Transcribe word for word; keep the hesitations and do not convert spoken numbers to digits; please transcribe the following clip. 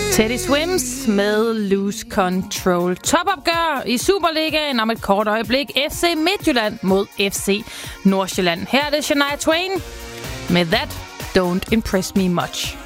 Teddy Swims med Lose Control. Topopgør i Superligaen om et kort øjeblik. F C Midtjylland mod F C Nordsjælland. Her er det Shania Twain med That Don't Impress Me Much.